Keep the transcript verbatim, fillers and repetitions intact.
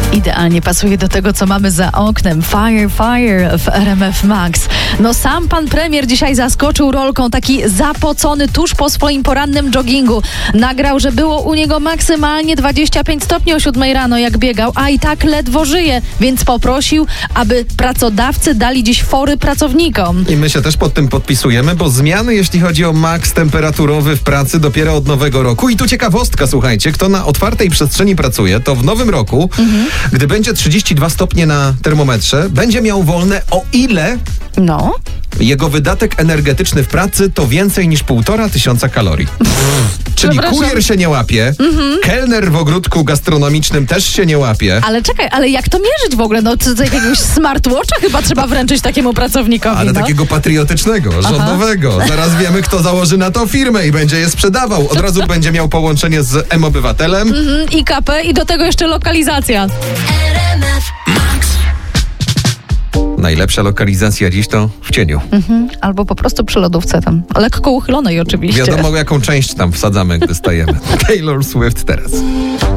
Idealnie pasuje do tego, co mamy za oknem. Fire, fire w R M F Max. No sam pan premier dzisiaj zaskoczył rolką, taki zapocony tuż po swoim porannym joggingu. Nagrał, że było u niego maksymalnie dwadzieścia pięć stopni o siódmej rano, jak biegał, a i tak ledwo żyje, więc poprosił, aby pracodawcy dali dziś fory pracownikom. I my się też pod tym podpisujemy, bo zmiany, jeśli chodzi o maks temperaturowy w pracy, dopiero od nowego roku. I tu ciekawostka, słuchajcie, kto na otwartej przestrzeni pracuje, to w nowym roku, mhm. gdy będzie trzydzieści dwa stopnie na termometrze, będzie miał wolne, o ile no. jego wydatek energetyczny w pracy to więcej niż półtora tysiąca kalorii. Czyli kurier się nie łapie, mhm. kelner w ogródku gastronomicznym też się nie łapie. Ale czekaj, ale jak to mierzyć w ogóle? No to, to jakiegoś smartwatcha chyba trzeba wręczyć takiemu pracownikowi. Ale no? takiego patriotycznego, Aha. rządowego. Zaraz wiemy, kto założy na to firmę i będzie je sprzedawał. Od razu będzie miał połączenie z M-Obywatelem. Mhm, I K P i do tego jeszcze lokalizacja. Najlepsza lokalizacja dziś to w cieniu. Mhm, albo po prostu przy lodówce tam. Lekko uchylonej oczywiście. Wiadomo, jaką część tam wsadzamy, gdy stajemy. Taylor Swift teraz.